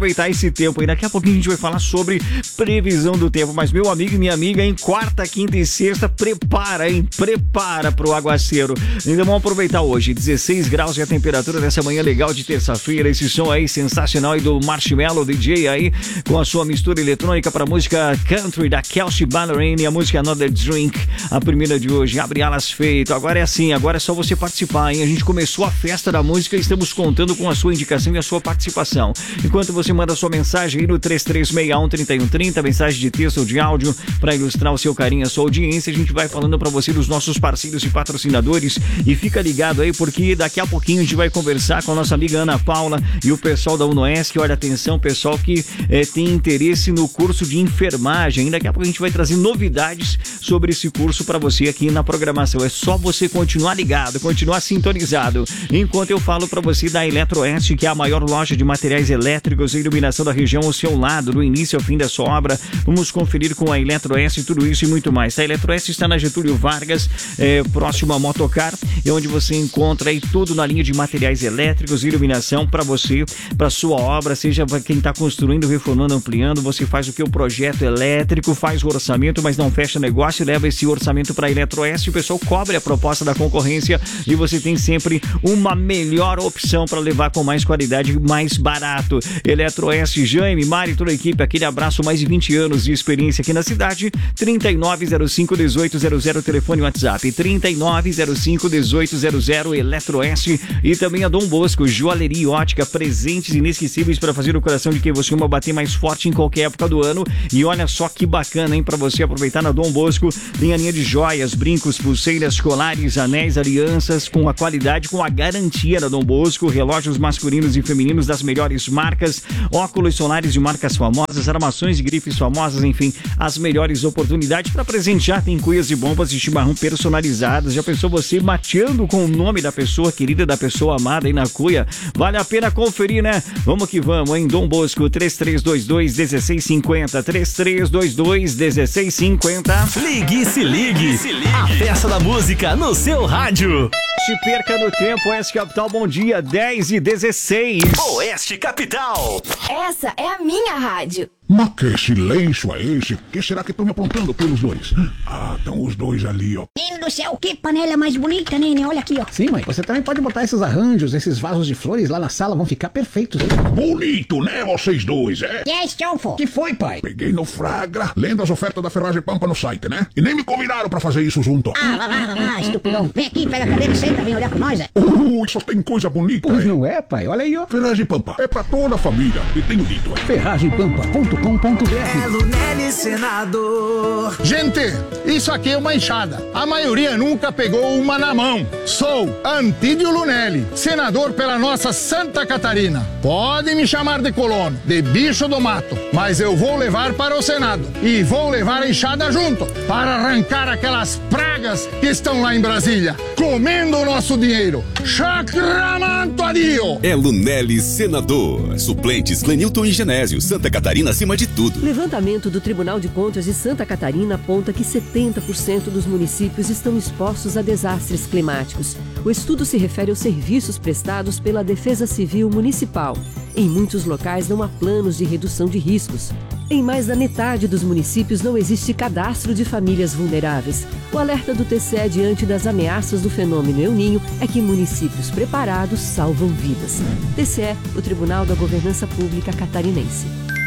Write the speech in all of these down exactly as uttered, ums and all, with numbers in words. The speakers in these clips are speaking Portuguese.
aproveitar esse tempo aí. Daqui a pouquinho a gente vai falar sobre previsão do tempo. Mas meu amigo e minha amiga, em quarta, quinta e sexta, prepara, hein? Prepara pro aguaceiro. Então vamos aproveitar hoje. dezesseis graus e a temperatura dessa manhã legal de terça-feira. Esse som aí sensacional aí do Marshmello D J aí, com a sua mistura eletrônica para música country da Kelsey Ballerini, a música Another Drink, a primeira de hoje. Abre alas feito. Agora é assim, agora é só você participar, hein? A gente começou a festa da música e estamos contando com a sua indicação e a sua participação. Enquanto você manda a sua mensagem aí no três três seis um, três um três zero, mensagem de texto ou de áudio para ilustrar o seu carinho, a sua audiência, a gente vai falando para você dos nossos parceiros e patrocinadores. E fica ligado aí, porque daqui a pouquinho a gente vai conversar com a nossa amiga Ana Paula e o pessoal da UNOESC. Olha, atenção, pessoal que é, tem interesse no curso de enfermagem. Daqui a pouco a gente vai trazer novidades sobre esse curso para você aqui na programação. É só você continuar ligado, continuar sintonizado. Enquanto eu falo para você da Eletroeste, que é a maior loja de materiais elétricos e iluminação da região ao seu lado, do início ao fim da sua obra. Vamos conferir com a Eletroeste tudo isso e muito mais. A Eletroeste está na Getúlio Vargas, é, próximo a Motocar, é onde você encontra aí tudo na linha de materiais elétricos e iluminação para você, para sua obra, seja quem está construindo, reformando, ampliando. Você faz o que? O projeto elétrico, faz o orçamento, mas não fecha negócio, leva esse orçamento para a Eletroeste, o pessoal cobre a proposta da concorrência e você tem sempre uma melhor opção para levar com mais qualidade, mais barato. Eletroeste, Jaime, Mari, toda a equipe, aquele abraço, mais de vinte anos de experiência aqui na cidade. Trinta e nove zero cinco, dezoito zero zero, telefone WhatsApp trinta e nove zero cinco, dezoito zero zero, Eletroeste. E também a Dom Bosco, joalheria e ótica, presentes inesquecíveis para fazer o coração de quem você ama bater mais forte em qualquer época do ano. E olha só que bacana, hein, para você aproveitar na Dom Bosco. Tem a linha de joias, brincos, pulseiras, colares, anéis, alianças, com a qualidade, com a garantia da Dom Bosco, relógios masculinos e femininos das melhores marcas, óculos solares de marcas famosas, armações e grifes famosas, enfim, as melhores oportunidades para presentear. Tem cuias e bombas de chimarrão personalizadas. Já pensou você mateando com o nome da pessoa querida, da pessoa amada aí na cuia? Vale a pena conferir, né? Vamos que vamos, hein? Dom Bosco, três três dois dois, um seis cinco zero, três três dois dois, um seis cinco zero. Ligue e se ligue, se ligue. A festa da música no seu rádio. Se perca no tempo, Oeste Capital, bom dia, dez e dezesseis. Oeste Capital. Essa é a minha rádio. Mas que silêncio é esse? Que será que estão me apontando pelos dois? Ah, estão os dois ali, ó. Menino do céu, que panela mais bonita, Nene, olha aqui, ó. Sim, mãe, você também pode botar esses arranjos, esses vasos de flores lá na sala, vão ficar perfeitos. Bonito, né, vocês dois, é? Que é, Stolfo? Que foi, pai? Peguei no flagra, lendo as ofertas da Ferragem Pampa no site, né? E nem me combinaram pra fazer isso junto. Ah, vai lá, vai lá, estupidão. Vem aqui, pega a cadeira e senta, vem olhar com nós, é? Ui, só tem coisa bonita, Pois é? não é, pai? Olha aí, ó. Ferragem Pampa é pra toda a família. E tenho dito, é? ferragem pampa ponto com ponto b r. Lunelli, senador. Gente, isso aqui é uma enxada. A maioria nunca pegou uma na mão. Sou Antídio Lunelli, senador pela nossa Santa Catarina. Podem me chamar de colono, de bicho do mato, mas eu vou levar para o Senado. E vou levar a enxada junto, para arrancar aquelas pragas que estão lá em Brasília, comendo o nosso dinheiro. Chacramanto adio! É Lunelli, senador. Suplentes Clenilton e Genésio, Santa Catarina acima de tudo. Levantamento do Tribunal de Contas de Santa Catarina aponta que setenta por cento dos municípios estão expostos a desastres climáticos. O estudo se refere aos serviços prestados pela Defesa Civil Municipal. Em muitos locais não há planos de redução de riscos. Em mais da metade dos municípios não existe cadastro de famílias vulneráveis. O alerta do T C E diante das ameaças do fenômeno El Niño é que municípios preparados salvam vidas. T C E, o Tribunal da Governança Pública Catarinense.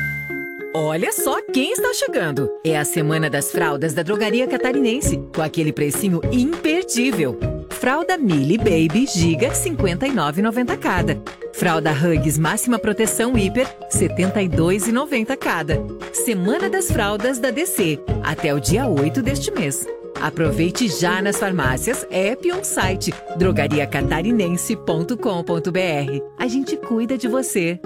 Olha só quem está chegando. É a Semana das Fraldas da Drogaria Catarinense, com aquele precinho imperdível. Fralda Mili Baby Giga, cinquenta e nove reais e noventa centavos cada. Fralda Huggies Máxima Proteção Hiper, setenta e dois reais e noventa centavos cada. Semana das Fraldas da D C, até o dia oito deste mês. Aproveite já nas farmácias, app e on site drogaria catarinense ponto com ponto b r. A gente cuida de você.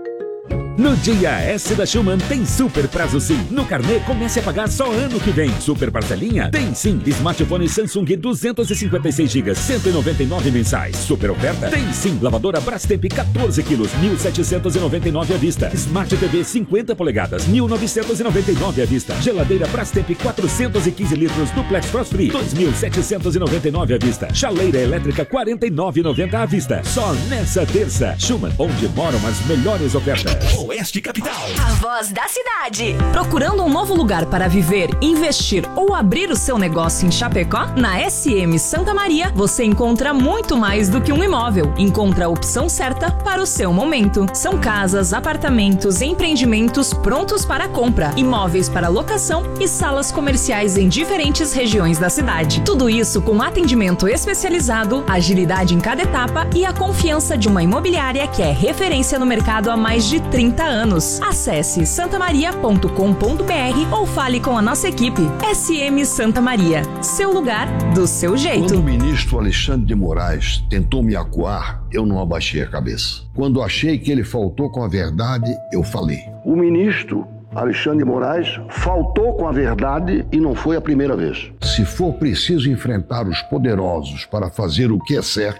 No dia S da Schumann tem super prazo sim. No carnê comece a pagar só ano que vem. Super parcelinha? Tem sim. Smartphone Samsung duzentos e cinquenta e seis gigas, cento e noventa e nove mensais. Super oferta? Tem sim. Lavadora Brastemp quatorze quilos, mil setecentos e noventa e nove à vista. Smart T V cinquenta polegadas, mil novecentos e noventa e nove à vista. Geladeira Brastemp quatrocentos e quinze litros Duplex Frost Free, dois mil setecentos e noventa e nove à vista. Chaleira elétrica quarenta e nove reais e noventa centavos à vista. Só nessa terça. Schumann, onde moram as melhores ofertas. Oeste Capital. A voz da cidade. Procurando um novo lugar para viver, investir ou abrir o seu negócio em Chapecó? Na S M Santa Maria, você encontra muito mais do que um imóvel. Encontra a opção certa para o seu momento. São casas, apartamentos, empreendimentos prontos para compra, imóveis para locação e salas comerciais em diferentes regiões da cidade. Tudo isso com atendimento especializado, agilidade em cada etapa e a confiança de uma imobiliária que é referência no mercado há mais de trinta anos. Acesse santamaria ponto com ponto br ou fale com a nossa equipe. S M Santa Maria, seu lugar do seu jeito. Quando o ministro Alexandre de Moraes tentou me acuar, eu não abaixei a cabeça. Quando achei que ele faltou com a verdade, eu falei. O ministro Alexandre de Moraes faltou com a verdade e não foi a primeira vez. Se for preciso enfrentar os poderosos para fazer o que é certo,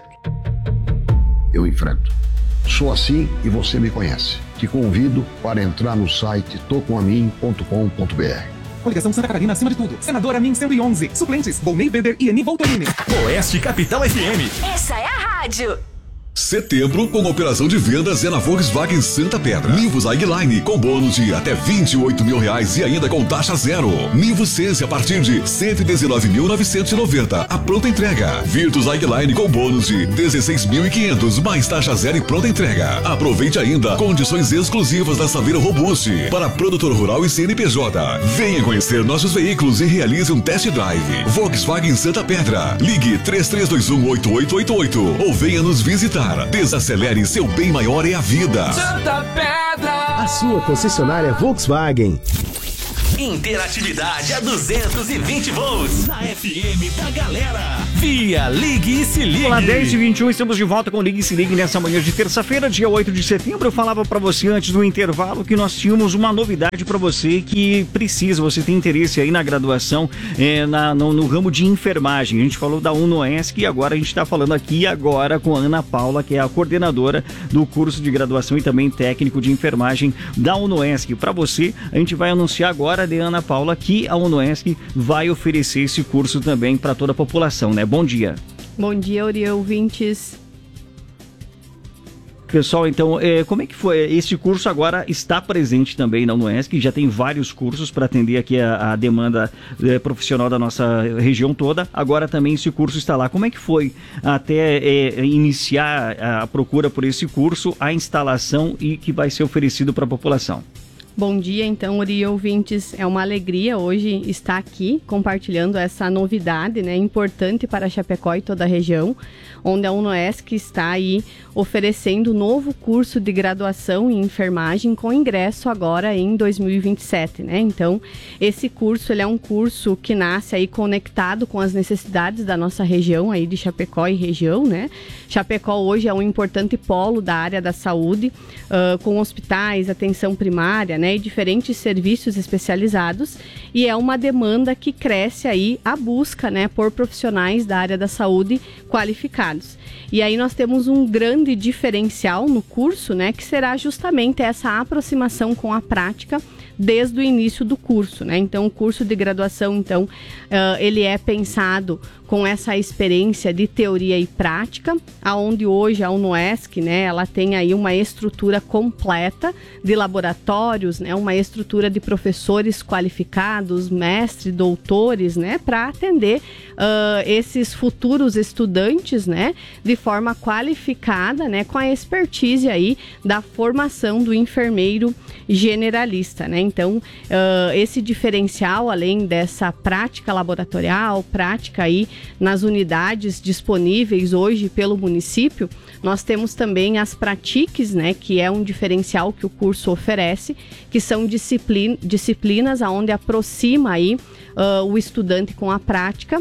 eu enfrento. Sou assim e você me conhece. Te convido para entrar no site tocoamin ponto com ponto br. Coligação Santa Catarina acima de tudo. Senadora Min cento e onze. Suplentes, Volney Weber e Eni Voltolini. Oeste Capital F M. Essa é a rádio. Setembro, com operação de vendas é na Volkswagen Santa Pedra. Nivus Eyeline com bônus de até vinte e oito mil reais e ainda com taxa zero. Nivus Sense a partir de cento e dezenove mil novecentos e noventa. A pronta entrega. Virtus Eyeline com bônus de dezesseis mil e quinhentos mais taxa zero e pronta entrega. Aproveite ainda condições exclusivas da Saveiro Robust para produtor rural e C N P J. Venha conhecer nossos veículos e realize um test drive. Volkswagen Santa Pedra. Ligue três três dois um oito oito oito oito ou venha nos visitar. Desacelere, seu bem maior é a vida. Santa Pedra. A sua concessionária Volkswagen. Interatividade a duzentos e vinte volts na F M da galera. Via Ligue e Se Ligue. Olá, dez e vinte e um, estamos de volta com Ligue e Se Ligue nessa manhã de terça-feira, dia oito de setembro. Eu falava pra você antes do intervalo que nós tínhamos uma novidade pra você que precisa, você tem interesse aí na graduação, é, na, no, no ramo de enfermagem. A gente falou da UNOESC e agora a gente tá falando aqui agora com a Ana Paula, que é a coordenadora do curso de graduação e também técnico de enfermagem da UNOESC. Pra você, a gente vai anunciar agora de Ana Paula que a UNOESC vai oferecer esse curso também para toda a população, né? Bom dia. Bom dia, Uri, ouvintes. Pessoal, então, é, como é que foi? Este curso agora está presente também na UNOESC, já tem vários cursos para atender aqui a, a demanda é, profissional da nossa região toda. Agora também esse curso está lá. Como é que foi até é, iniciar a procura por esse curso, a instalação e que vai ser oferecido para a população? Bom dia, então, Uri, ouvintes. É uma alegria hoje estar aqui compartilhando essa novidade, né, importante para Chapecó e toda a região, onde a UNOESC está aí oferecendo um novo curso de graduação em enfermagem com ingresso agora em dois mil e vinte e sete, né? Então, esse curso, ele é um curso que nasce aí conectado com as necessidades da nossa região aí de Chapecó e região, né? Chapecó hoje é um importante polo da área da saúde, uh, com hospitais, atenção primária, né? E diferentes serviços especializados, e é uma demanda que cresce aí a busca, né, por profissionais da área da saúde qualificados. E aí nós temos um grande diferencial no curso, né, que será justamente essa aproximação com a prática desde o início do curso, né? Então, o curso de graduação, então, uh, ele é pensado com essa experiência de teoria e prática, aonde hoje a UNOESC, né, ela tem aí uma estrutura completa de laboratórios, né, uma estrutura de professores qualificados, mestres, doutores, né, para atender uh, esses futuros estudantes, né, de forma qualificada, né, com a expertise aí da formação do enfermeiro generalista, né? Então, uh, esse diferencial, além dessa prática laboratorial, prática aí nas unidades disponíveis hoje pelo município, nós temos também as pratiques, né, que é um diferencial que o curso oferece, que são disciplin- disciplinas onde aproxima aí uh, o estudante com a prática.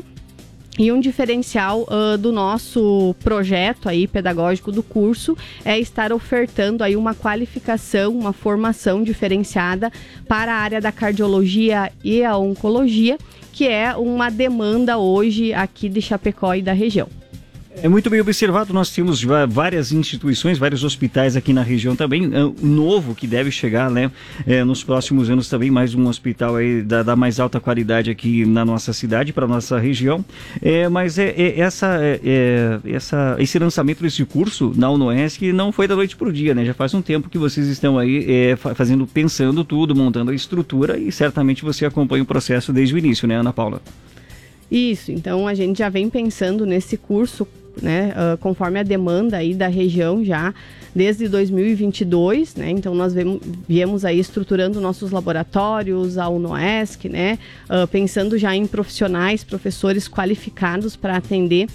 E um diferencial uh, do nosso projeto aí pedagógico do curso é estar ofertando aí uma qualificação, uma formação diferenciada para a área da cardiologia e a oncologia, que é uma demanda hoje aqui de Chapecó e da região. É muito bem observado, nós temos várias instituições, vários hospitais aqui na região também, novo que deve chegar, né, é, nos próximos anos também, mais um hospital aí da, da mais alta qualidade aqui na nossa cidade, para nossa região, é, mas é, é, essa, é, essa, esse lançamento desse curso na UNOESC não foi da noite para o dia, né, já faz um tempo que vocês estão aí é, fazendo, pensando tudo, montando a estrutura e certamente você acompanha o processo desde o início, né, Ana Paula? Isso, então a gente já vem pensando nesse curso, né, uh, conforme a demanda aí da região já desde dois mil e vinte e dois, né, então nós vemos, viemos aí estruturando nossos laboratórios, a UNOESC, né, uh, pensando já em profissionais, professores qualificados para atender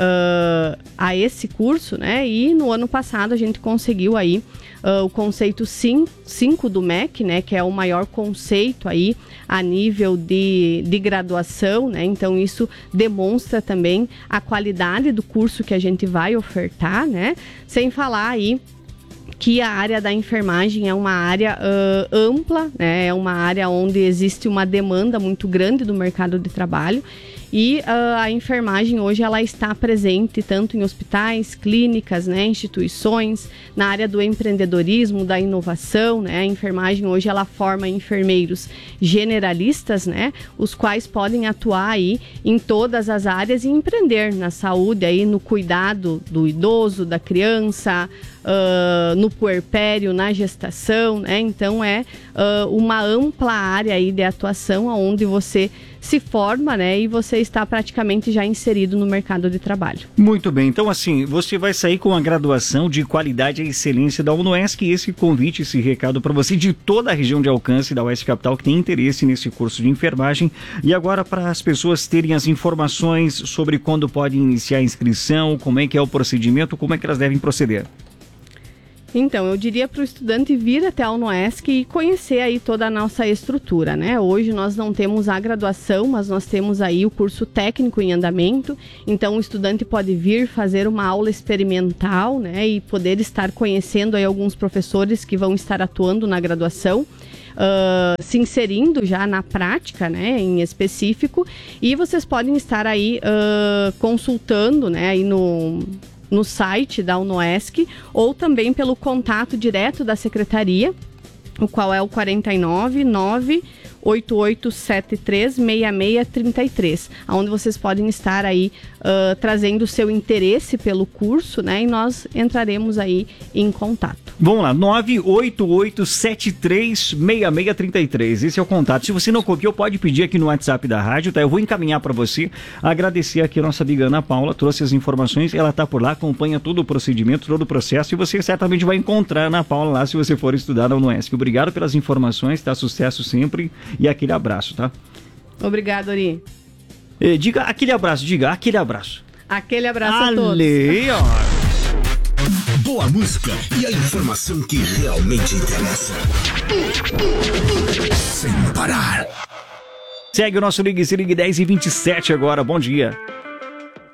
uh, a esse curso, né, e no ano passado a gente conseguiu aí Uh, o conceito cinco do M E C, né, que é o maior conceito aí a nível de, de graduação, né, então isso demonstra também a qualidade do curso que a gente vai ofertar, né, sem falar aí que a área da enfermagem é uma área uh, ampla, né, é uma área onde existe uma demanda muito grande do mercado de trabalho. E uh, a enfermagem hoje ela está presente tanto em hospitais, clínicas, né, instituições, na área do empreendedorismo, da inovação, né? A enfermagem hoje ela forma enfermeiros generalistas, né, os quais podem atuar aí em todas as áreas e empreender na saúde, aí no cuidado do idoso, da criança, uh, no puerpério, na gestação, né? Então é uh, uma ampla área aí de atuação onde você se forma, né, e você está praticamente já inserido no mercado de trabalho. Muito bem, então assim, você vai sair com a graduação de qualidade e excelência da UNOESC, e esse convite, esse recado para você de toda a região de alcance da Oeste Capital que tem interesse nesse curso de enfermagem. E agora, para as pessoas terem as informações sobre quando podem iniciar a inscrição, como é que é o procedimento, como é que elas devem proceder? Então, eu diria para o estudante vir até a UNOESC e conhecer aí toda a nossa estrutura, né? Hoje nós não temos a graduação, mas nós temos aí o curso técnico em andamento. Então, o estudante pode vir fazer uma aula experimental, né? E poder estar conhecendo aí alguns professores que vão estar atuando na graduação. Uh, se inserindo já na prática, né, em específico. E vocês podem estar aí uh, consultando, né, aí no... no site da UNOESC ou também pelo contato direto da secretaria, o qual é o quatro nove nove oito oito sete três seis seis três três, onde vocês podem estar aí uh, trazendo o seu interesse pelo curso, né? E nós entraremos aí em contato. Vamos lá, nove oito oito sete três seis seis três três, esse é o contato. Se você não copiou, pode pedir aqui no WhatsApp da rádio, tá? Eu vou encaminhar para você, agradecer aqui a nossa amiga Ana Paula, trouxe as informações, ela tá por lá, acompanha todo o procedimento, todo o processo, e você certamente vai encontrar a Ana Paula lá se você for estudar na UNOESC. Obrigado pelas informações, tá? Sucesso sempre e aquele abraço, tá? Obrigado, Ori. Eh, diga aquele abraço, diga aquele abraço. Aquele abraço Ale, a todos. Ó. Boa música e a informação que realmente interessa. Sem parar. Segue o nosso Ligue Se Ligue dez e vinte e sete agora, bom dia.